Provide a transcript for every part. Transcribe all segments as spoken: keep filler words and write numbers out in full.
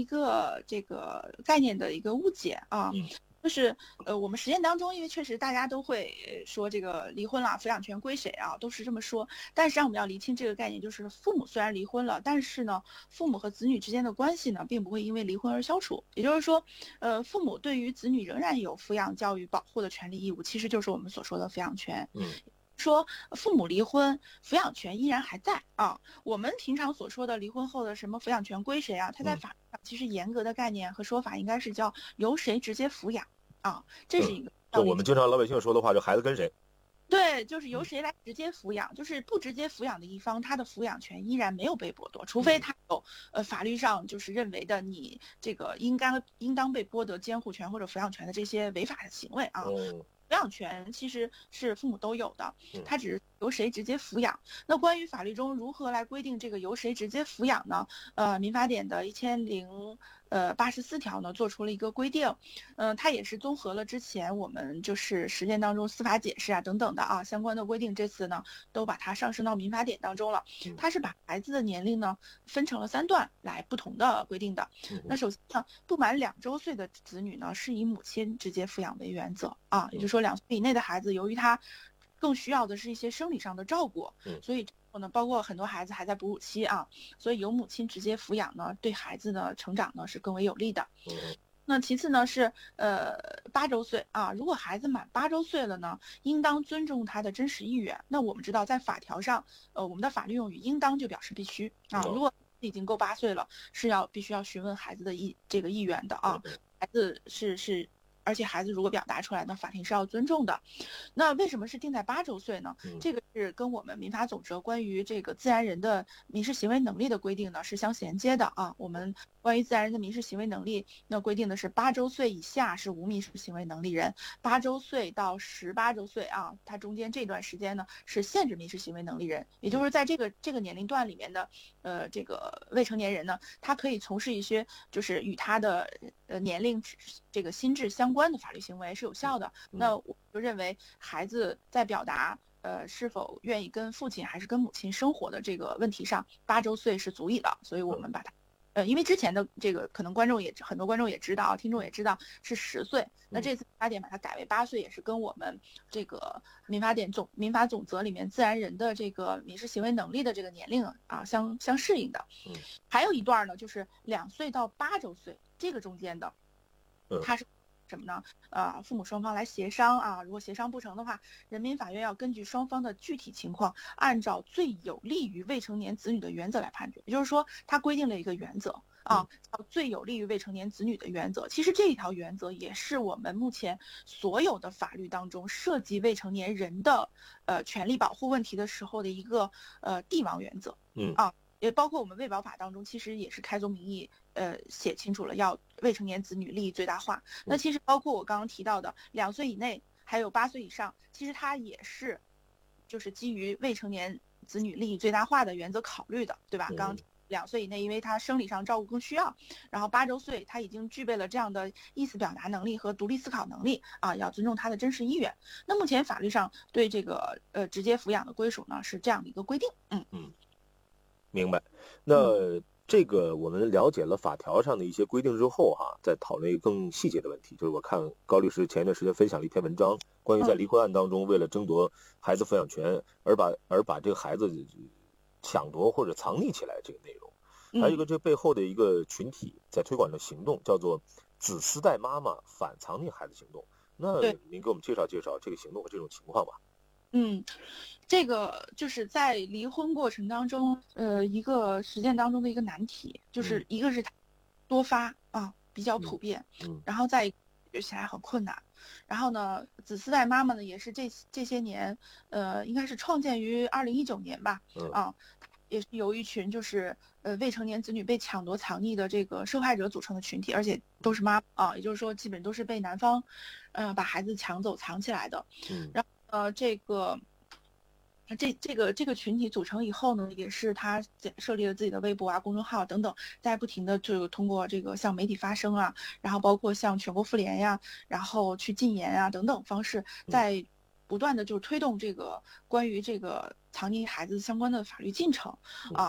一个这个概念的一个误解啊。 嗯就是呃，我们实践当中，因为确实大家都会说这个离婚了，抚养权归谁啊，都是这么说。但实际上我们要厘清这个概念，就是父母虽然离婚了，但是呢，父母和子女之间的关系呢，并不会因为离婚而消除。也就是说，呃，父母对于子女仍然有抚养、教育、保护的权利义务，其实就是我们所说的抚养权。 嗯。 说父母离婚，抚养权依然还在啊。我们平常所说的离婚后的什么抚养权归谁啊？它在法律上其实严格的概念和说法应该是叫由谁直接抚养啊，这是一个、嗯。 就我们经常老百姓说的话，就孩子跟谁。 对，就是由谁来直接抚养，就是不直接抚养的一方，他的抚养权依然没有被剥夺，除非他有呃法律上就是认为的你这个应该应当被剥夺监护权或者抚养权的这些违法的行为啊。 嗯抚养权其实是父母都有的，他只是由谁直接抚养。那关于法律中如何来规定这个由谁直接抚养呢？呃，民法典的一千零呃八十四条呢，做出了一个规定。嗯、呃，它也是综合了之前我们就是实践当中司法解释啊等等的啊相关的规定，这次呢都把它上升到民法典当中了。它是把孩子的年龄呢分成了三段来不同的规定的。那首先呢，不满两周岁的子女呢，是以母亲直接抚养为原则啊，也就是说两岁以内的孩子，由于他更需要的是一些生理上的照顾，所以呢，包括很多孩子还在哺乳期啊，所以由母亲直接抚养呢，对孩子的成长呢是更为有利的。那其次呢是呃八周岁啊，如果孩子满八周岁了呢，应当尊重他的真实意愿。那我们知道在法条上，呃我们的法律用语应当就表示必须啊，如果已经够八岁了，是要必须要询问孩子的意这个意愿的啊，孩子是是。而且孩子如果表达出来呢，法庭是要尊重的。那为什么是定在八周岁呢？这个是跟我们民法总则关于这个自然人的民事行为能力的规定呢是相衔接的啊。我们关于自然人的民事行为能力，那规定的是八周岁以下是无民事行为能力人，八周岁到十八周岁啊，它中间这段时间呢是限制民事行为能力人，也就是在这个这个年龄段里面的呃这个未成年人呢，他可以从事一些就是与他的呃年龄这个心智相关的法律行为是有效的。那我就认为孩子在表达呃是否愿意跟父亲还是跟母亲生活的这个问题上，八周岁是足以的，所以我们把它呃，因为之前的这个可能观众也很多观众也知道，听众也知道是十岁，那这次民法典把它改为八岁，也是跟我们这个民法典总民法总则里面自然人的这个民事行为能力的这个年龄啊相相适应的。还有一段呢，就是两岁到八周岁这个中间的，它是什么呢？呃，父母双方来协商啊，如果协商不成的话，人民法院要根据双方的具体情况，按照最有利于未成年子女的原则来判决。也就是说，它规定了一个原则啊，叫最有利于未成年子女的原则。其实这一条原则也是我们目前所有的法律当中涉及未成年人的呃权利保护问题的时候的一个呃帝王原则。嗯啊。也包括我们卫保法当中，其实也是开宗明义，呃，写清楚了要未成年子女利益最大化。那其实包括我刚刚提到的两岁以内，还有八岁以上，其实它也是，就是基于未成年子女利益最大化的原则考虑的，对吧？刚刚两岁以内，因为他生理上照顾更需要，然后八周岁他已经具备了这样的意思表达能力和独立思考能力啊，要尊重他的真实意愿。那目前法律上对这个呃直接抚养的归属呢是这样的一个规定。嗯嗯。明白，那这个我们了解了法条上的一些规定之后哈、啊，再讨论一个更细节的问题，就是我看高律师前一段时间分享了一篇文章，关于在离婚案当中为了争夺孩子抚养权而把而把这个孩子抢夺或者藏匿起来这个内容，还有一个这背后的一个群体在推广的行动叫做子嗣代妈妈反藏匿孩子行动，那您给我们介绍介绍这个行动和这种情况吧。 嗯，这个就是在离婚过程当中，呃，一个实践当中的一个难题，就是一个是多发啊，比较普遍， 嗯， 然后再解决起来很困难。然后呢，子嗣代妈妈呢，也是这这些年，呃，应该是创建于二零一九年吧，啊，也是由一群就是呃未成年子女被抢夺藏匿的这个受害者组成的群体，而且都是妈啊，也就是说，基本都是被男方，呃，把孩子抢走藏起来的， 嗯， 然后。呃，这个，这这个这个群体组成以后呢，也是他设立了自己的微博啊、公众号等等，在不停的就通过这个向媒体发声啊，然后包括向全国妇联呀，然后去禁言啊等等方式，在不断的就推动这个关于这个藏匿孩子相关的法律进程啊。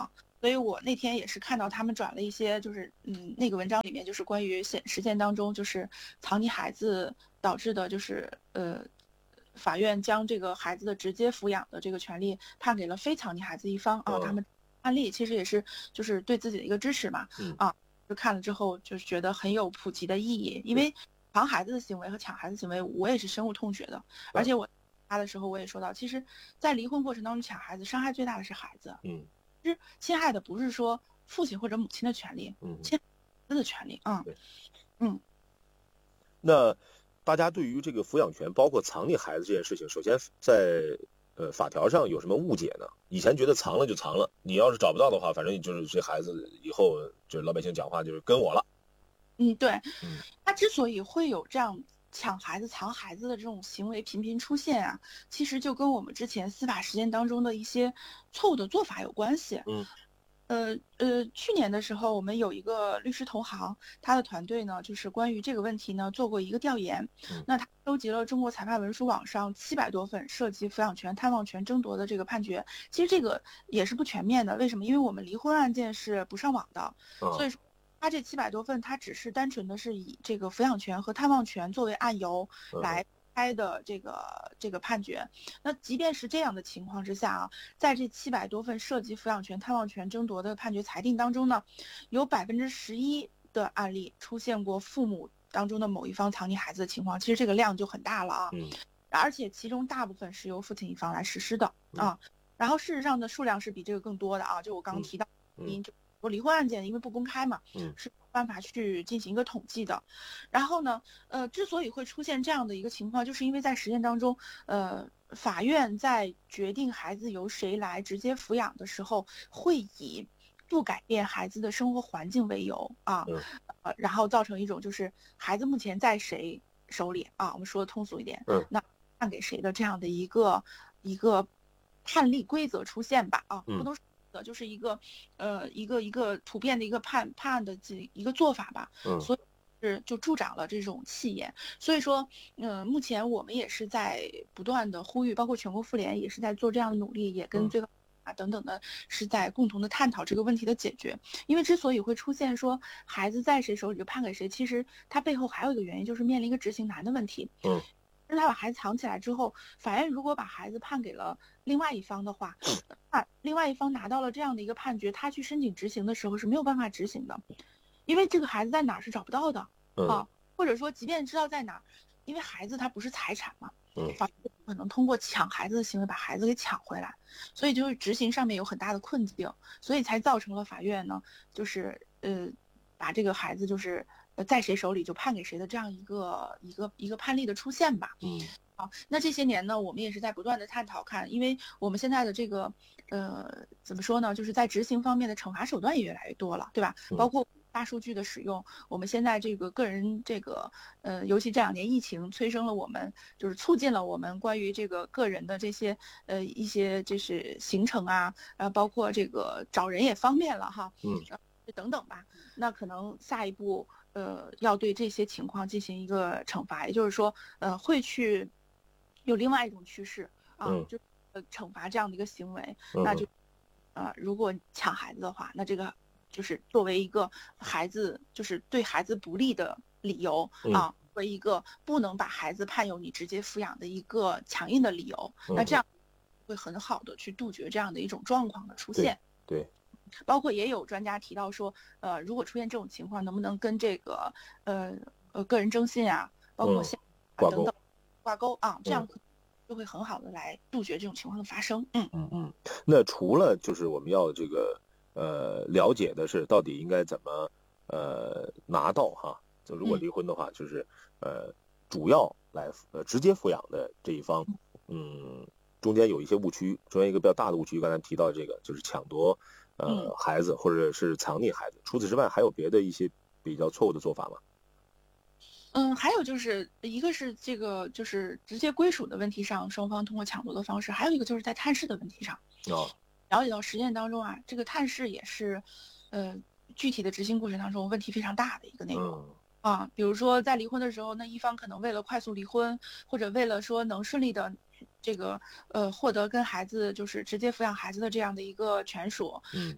所以我那天也是看到他们转了一些，就是嗯，那个文章里面就是关于现实践当中就是藏匿孩子导致的，就是呃，法院将这个孩子的直接抚养的这个权利判给了非藏匿孩子一方啊。他们案例其实也是就是对自己的一个支持嘛，啊，就看了之后就是觉得很有普及的意义，因为藏孩子的行为和抢孩子行为我也是深恶痛绝的，而且我他的时候我也说到，其实在离婚过程当中抢孩子伤害最大的是孩子，嗯。其实侵害的不是说父亲或者母亲的权利，嗯，侵害孩子的权利啊，嗯, 嗯。 那大家对于这个抚养权，包括藏匿孩子这件事情，首先在呃法条上有什么误解呢？以前觉得藏了就藏了，你要是找不到的话，反正就是这孩子以后就是老百姓讲话就是跟我了。 嗯，对，嗯，他之所以会有这样抢孩子、藏孩子的这种行为频频出现啊，其实就跟我们之前司法实践当中的一些错误的做法有关系。嗯，呃呃，去年的时候，我们有一个律师同行，他的团队呢，就是关于这个问题呢做过一个调研。嗯，那他收集了中国裁判文书网上七百多份涉及抚养权、探望权争夺的这个判决。其实这个也是不全面的，为什么？因为我们离婚案件是不上网的，哦、所以说。他这七百多份，他只是单纯的是以这个抚养权和探望权作为案由来开的这个这个判决。那即便是这样的情况之下啊，在这七百多份涉及抚养权、探望权争夺的判决裁定当中呢，有百分之十一的案例出现过父母当中的某一方藏匿孩子的情况，其实这个量就很大了啊。嗯，而且其中大部分是由父亲一方来实施的啊。然后事实上的数量是比这个更多的啊，就我刚刚提到，嗯。说离婚案件因为不公开嘛，嗯，是没办法去进行一个统计的。然后呢，呃，之所以会出现这样的一个情况，就是因为在实践当中，呃，法院在决定孩子由谁来直接抚养的时候，会以不改变孩子的生活环境为由啊，呃，然后造成一种就是孩子目前在谁手里啊，我们说的通俗一点，嗯，那判给谁的这样的一个一个判例规则出现吧，啊，不能说。就是一个，呃，一个一个普遍的一个判判案的这一个做法吧，嗯，所以是就助长了这种气焰。所以说，嗯、呃，目前我们也是在不断的呼吁，包括全国妇联也是在做这样的努力，也跟最高啊等等的是在共同的探讨这个问题的解决。因为之所以会出现说孩子在谁手里就判给谁，其实它背后还有一个原因，就是面临一个执行难的问题。嗯。是他把孩子藏起来之后，法院如果把孩子判给了另外一方的话，那另外一方拿到了这样的一个判决，他去申请执行的时候是没有办法执行的，因为这个孩子在哪儿是找不到的啊，或者说即便知道在哪儿，因为孩子他不是财产嘛，法院可能通过抢孩子的行为把孩子给抢回来，所以就是执行上面有很大的困境，所以才造成了法院呢，就是呃，把这个孩子就是。呃，在谁手里就判给谁的这样一个一个一个判例的出现吧。嗯，好，那这些年呢，我们也是在不断的探讨看，因为我们现在的这个呃怎么说呢，就是在执行方面的惩罚手段也越来越多了，对吧？包括大数据的使用，我们现在这个个人这个呃，尤其这两年疫情催生了我们，就是促进了我们关于这个个人的这些呃一些就是行程啊，呃，包括这个找人也方便了哈。嗯。等等吧，那可能下一步。呃，要对这些情况进行一个惩罚，也就是说，呃，会去有另外一种趋势啊，嗯、就呃惩罚这样的一个行为，嗯、那就呃，如果抢孩子的话，那这个就是作为一个孩子，就是对孩子不利的理由、嗯、啊，作为一个不能把孩子判由你直接抚养的一个强硬的理由，嗯、那这样会很好的去杜绝这样的一种状况的出现。 对。对， 包括也有专家提到说，呃，如果出现这种情况，能不能跟这个呃呃个人征信啊，包括现啊等等挂钩啊，这样就会很好的来杜绝这种情况的发生。嗯嗯嗯。那除了就是我们要这个呃了解的是到底应该怎么呃拿到哈，就如果离婚的话，就是呃主要来呃直接抚养的这一方，嗯，中间有一些误区，中间一个比较大的误区，刚才提到这个就是抢夺。呃，孩子或者是藏匿孩子，除此之外还有别的一些比较错误的做法吗？ 嗯，还有就是一个是这个就是直接归属的问题上，双方通过抢夺的方式，还有一个就是在探视的问题上。哦，了解到实践当中啊，这个探视也是，呃，具体的执行过程当中问题非常大的一个内容。嗯啊，比如说在离婚的时候，那一方可能为了快速离婚，或者为了说能顺利的这个呃获得跟孩子就是直接抚养孩子的这样的一个权属，嗯，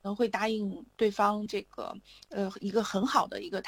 能会答应对方这个呃一个很好的一个